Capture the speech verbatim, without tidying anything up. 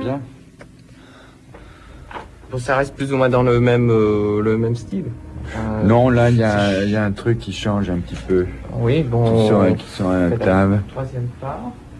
bien. Bon, ça reste plus ou moins dans le même, euh, le même style. Euh, Non, là, il y a, y a un truc qui change un petit peu. Oui, bon. Qui sort, qui sort à la table. Troisième part.